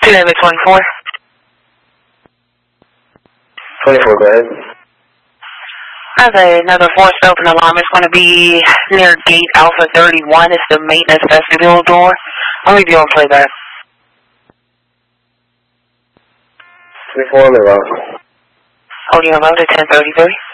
November 24. 24, go ahead. Okay, another forced open alarm. It's going to be near gate Alpha 31. It's the maintenance vestibule door. I'll leave you on playback. 24 on the road. Holding your load at 1033.